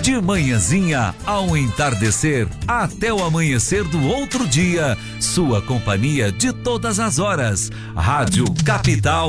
De manhãzinha ao entardecer, até o amanhecer do outro dia, sua companhia de todas as horas. Rádio Capital